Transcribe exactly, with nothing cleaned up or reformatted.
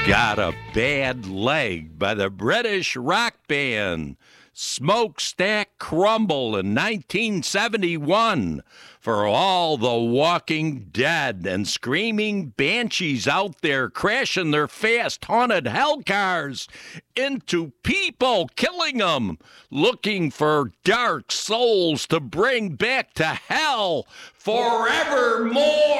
Got a Bad Leg by the British rock band Smokestack Crumble in nineteen seventy-one. For all the walking dead and screaming banshees out there crashing their fast haunted hell cars into people, killing them, looking for dark souls to bring back to hell forevermore.